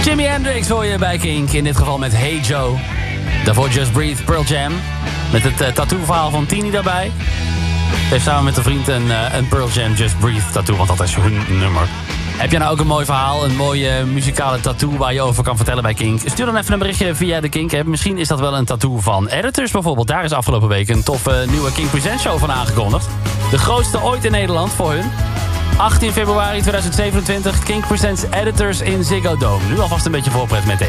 Jimi Hendrix hoor je bij Kink. In dit geval met Hey Joe. Daarvoor Just Breathe, Pearl Jam. Met het tattoo-verhaal van Tini daarbij. Ze heeft samen met een vriend een Pearl Jam Just Breathe tattoo. Want dat is hun nummer. Heb jij nou ook een mooi verhaal, een mooie muzikale tattoo waar je over kan vertellen bij Kink? Stuur dan even een berichtje via de Kink. Misschien is dat wel een tattoo van Editors bijvoorbeeld. Daar is afgelopen week een toffe nieuwe Kink Presents show van aangekondigd. De grootste ooit in Nederland voor hun. 18 februari 2027, Kink Presents Editors in Ziggo Dome. Nu alvast een beetje voorpret met deze.